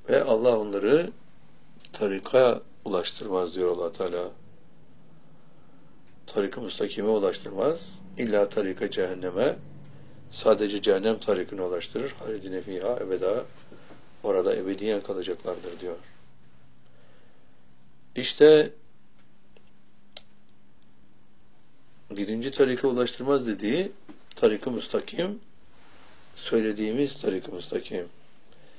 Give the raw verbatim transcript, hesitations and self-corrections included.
Ve Allah onları tarika ulaştırmaz diyor Allah Teala. Tarik-ı müstakime ulaştırmaz. İlla tarika cehenneme, sadece cehennem tarikine ulaştırır. Halidine fiha ebeda, orada ebediyen kalacaklardır diyor. İşte birinci tarika ulaştırmaz dediği tarik-ı müstakim, söylediğimiz tarik-ı müstakim.